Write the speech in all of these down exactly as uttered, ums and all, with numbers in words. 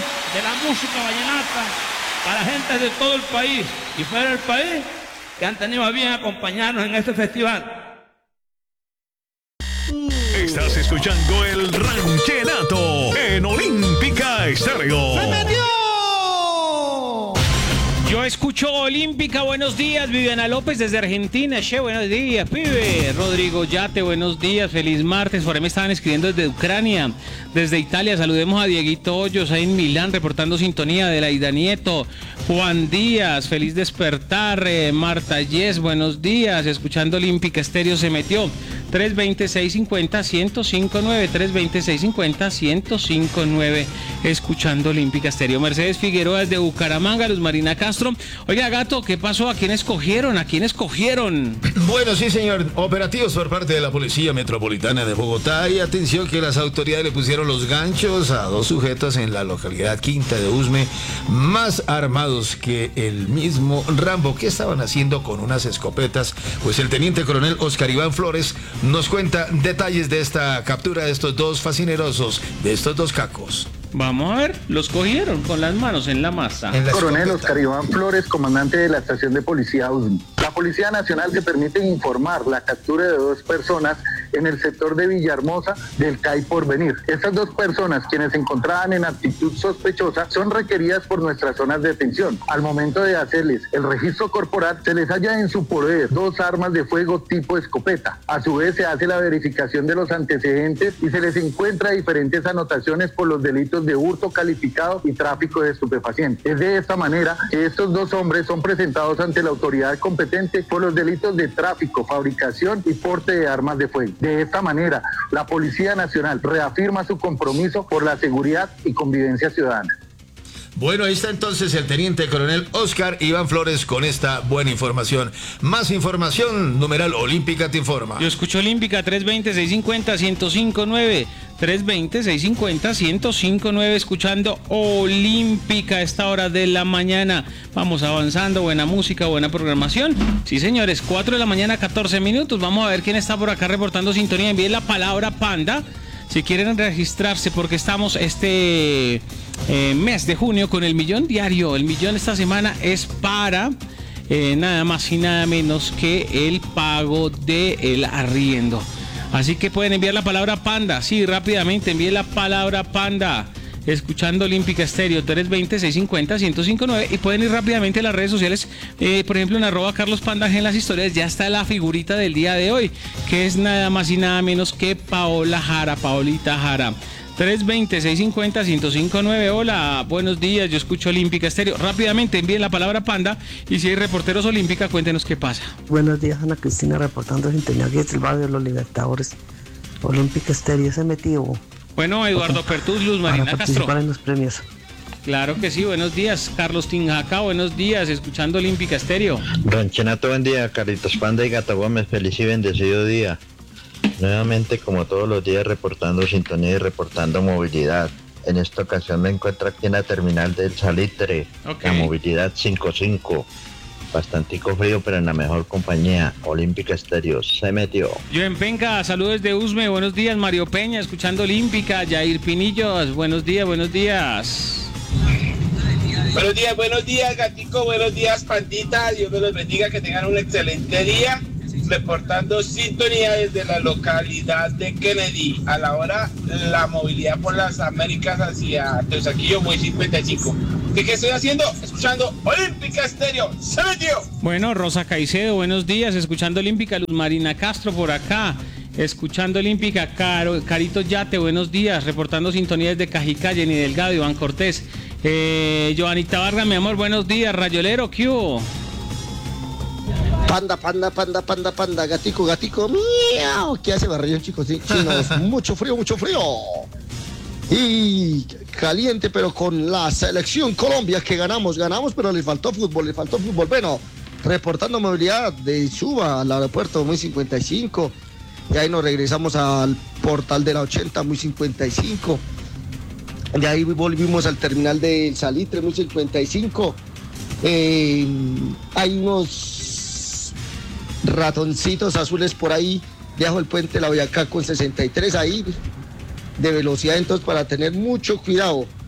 de la música vallenata para gente de todo el país y fuera del país que han tenido a bien acompañarnos en este festival. Estás escuchando el Ranchenato en Olímpica Estéreo. ¡Se metió! Yo escucho Olímpica, buenos días, Viviana López desde Argentina, che, buenos días, pibe, Rodrigo Yate, buenos días, feliz martes, por ahí me estaban escribiendo desde Ucrania, desde Italia, saludemos a Dieguito Hoyos, ahí en Milán, reportando sintonía, de Laida Nieto, Juan Díaz, feliz despertar, eh, Marta Yes, buenos días, escuchando Olímpica Estéreo se metió, tres veinte, seiscientos cincuenta, ciento cinco nueve, tres veinte, seiscientos cincuenta, ciento cinco nueve, escuchando Olímpica Estéreo. Mercedes Figueroa desde Bucaramanga, Luz Marina Castro. Oiga, Gato, ¿qué pasó? ¿A quién escogieron? ¿A quién escogieron? Bueno, sí, señor. Operativos por parte de la Policía Metropolitana de Bogotá. Y atención que las autoridades le pusieron los ganchos a dos sujetos en la localidad Quinta de Usme, más armados que el mismo Rambo. ¿Qué estaban haciendo con unas escopetas? Pues el teniente coronel Oscar Iván Flores nos cuenta detalles de esta captura de estos dos fascinerosos, de estos dos cacos. Vamos a ver, los cogieron con las manos en la masa. En la Coronel Oscar Iván Flores, comandante de la estación de policía Usme. La Policía Nacional se permite informar la captura de dos personas en el sector de Villahermosa del C A I Porvenir. Estas dos personas, quienes se encontraban en actitud sospechosa, son requeridas por nuestras zonas de detención. Al momento de hacerles el registro corporal, se les halla en su poder dos armas de fuego tipo escopeta. A su vez, se hace la verificación de los antecedentes y se les encuentra diferentes anotaciones por los delitos de hurto calificado y tráfico de estupefacientes. Es de esta manera que estos dos hombres son presentados ante la autoridad competente por los delitos de tráfico, fabricación y porte de armas de fuego. De esta manera, la Policía Nacional reafirma su compromiso por la seguridad y convivencia ciudadana. Bueno, ahí está entonces el teniente coronel Oscar Iván Flores con esta buena información. Más información, numeral Olímpica te informa. Yo escucho Olímpica, tres veinte, seiscientos cincuenta, ciento cinco nueve, tres veinte, seiscientos cincuenta, ciento cinco nueve, escuchando Olímpica a esta hora de la mañana. Vamos avanzando, buena música, buena programación. Sí, señores, cuatro de la mañana, catorce minutos. Vamos a ver quién está por acá reportando sintonía. Envíen la palabra panda si quieren registrarse, porque estamos este eh, mes de junio con el millón diario. El millón esta semana es para eh, nada más y nada menos que el pago del arriendo. Así que pueden enviar la palabra panda. Sí, rápidamente envíen la palabra panda. Escuchando Olímpica Estéreo, tres veinte, seiscientos cincuenta, ciento cinco nueve, y pueden ir rápidamente a las redes sociales, eh, por ejemplo en arroba Carlos Pandaje en las historias. Ya está la figurita del día de hoy, que es nada más y nada menos que Paola Jara, Paolita Jara. tres veinte, seiscientos cincuenta, ciento cinco nueve. Hola, buenos días, yo escucho Olímpica Estéreo. Rápidamente envíen la palabra panda, y si hay reporteros Olímpica, cuéntenos qué pasa. Buenos días, Ana Cristina, reportando sintonía aquí desde el barrio de los Libertadores. Olímpica Estéreo, ese metido. Bueno, Eduardo Pertús, Luz Marina para Castro. Participar en los premios. Claro que sí, buenos días. Carlos Tinjaca, buenos días, escuchando Olímpica Estéreo. Ranchenato, buen día. Carlitos Panda y Gato Gómez, feliz y bendecido día. Nuevamente, como todos los días, reportando sintonía y reportando movilidad. En esta ocasión me encuentro aquí en la terminal del Salitre, okay. La movilidad cinco cinco. Bastantico frío, pero en la mejor compañía. Olímpica Estéreo se metió. Yo en Penca, saludos de Usme, buenos días. Mario Peña, escuchando Olímpica. Jair Pinillos, buenos días, buenos días. Buenos días, buenos días, Gatico, buenos días, Pandita. Dios me los bendiga, que tengan un excelente día. Reportando sintonía desde la localidad de Kennedy. A la hora, la movilidad por las Américas hacia Teusaquillo, muy cincuenta y cinco. ¿Qué, ¿Qué estoy haciendo? Escuchando Olímpica Estéreo. ¡Se metió! Bueno, Rosa Caicedo, buenos días. Escuchando Olímpica. Luz Marina Castro por acá. Escuchando Olímpica. Caro, Carito Yate, buenos días. Reportando sintonía desde Cajicá, Jenny Delgado, Iván Cortés. Eh, Joanita Vargas, mi amor, buenos días. Rayolero, ¿qué hubo? Panda, panda, panda, panda, panda, gatico, gatico, miau. ¿Qué hace barrio, chicos? Chinos, mucho frío, mucho frío. Y caliente, pero con la selección Colombia que ganamos, ganamos, pero le faltó fútbol, le faltó fútbol. Bueno, reportando movilidad de Suba al aeropuerto muy cincuenta y cinco. Y ahí nos regresamos al portal de la ochenta, muy cincuenta y cinco. De ahí volvimos al terminal del Salitre, muy cincuenta y cinco. Eh, hay unos ratoncitos azules por ahí, debajo del puente de la Boyacá con sesenta y tres ahí de velocidad, entonces para tener mucho cuidado,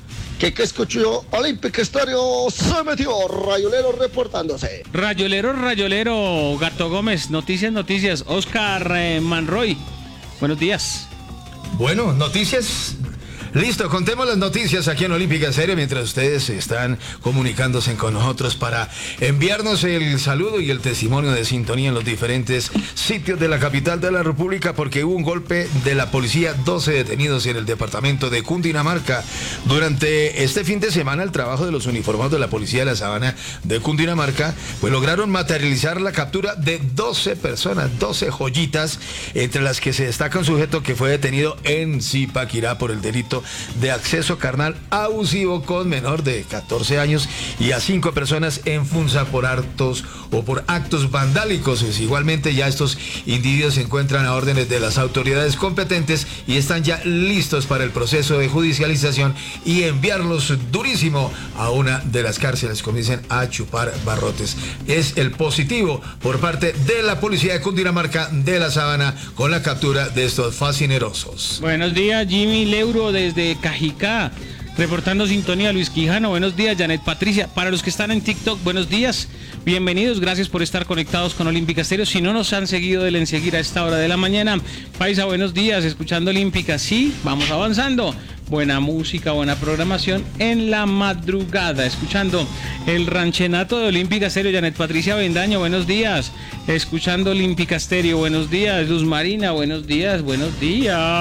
que que escuchó Olímpica Estéreo se metió. Rayolero reportándose. Rayolero, Rayolero, Gato Gómez, noticias, noticias. Oscar eh, Manroy, buenos días. Bueno, noticias. Listo, contemos las noticias aquí en Olímpica Estéreo mientras ustedes están comunicándose con nosotros para enviarnos el saludo y el testimonio de sintonía en los diferentes sitios de la capital de la República, porque hubo un golpe de la policía, doce detenidos en el departamento de Cundinamarca. Durante este fin de semana, el trabajo de los uniformados de la policía de la Sabana de Cundinamarca, pues lograron materializar la captura de doce personas, doce joyitas, entre las que se destaca un sujeto que fue detenido en Zipaquirá por el delito de acceso carnal abusivo con menor de catorce años, y a cinco personas en Funza por actos o por actos vandálicos. Pues igualmente ya estos individuos se encuentran a órdenes de las autoridades competentes y están ya listos para el proceso de judicialización y enviarlos durísimo a una de las cárceles, comiencen a chupar barrotes. Es el positivo por parte de la policía de Cundinamarca de la Sabana con la captura de estos fascinerosos. Buenos días, Jimmy Leuro desde Cajicá, reportando sintonía. Luis Quijano, buenos días. Janet Patricia, para los que están en TikTok, buenos días, bienvenidos, gracias por estar conectados con Olímpica Estéreo. Si no nos han seguido, denle seguir a esta hora de la mañana. Paisa, buenos días, escuchando Olímpica. Sí, vamos avanzando. Buena música, buena programación en la madrugada, escuchando el ranchenato de Olímpica Estéreo. Janet Patricia Bendaño, buenos días, escuchando Olímpica Estéreo. Buenos días, Luz Marina, buenos días, buenos días.